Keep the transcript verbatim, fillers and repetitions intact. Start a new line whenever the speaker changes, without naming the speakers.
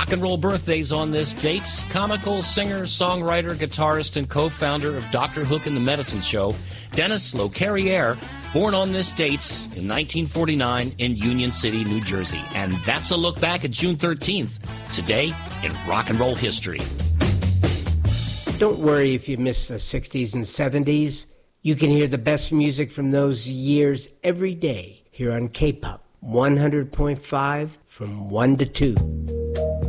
rock and roll birthdays on this date. Comical singer, songwriter, guitarist, and co-founder of Doctor Hook and the Medicine Show, Dennis LeCarriere, born on this date in nineteen forty-nine in Union City, New Jersey. And that's a look back at June thirteenth, today in rock and roll history.
Don't worry if you miss the sixties and seventies. You can hear the best music from those years every day here on K-Pop one hundred point five from one to two.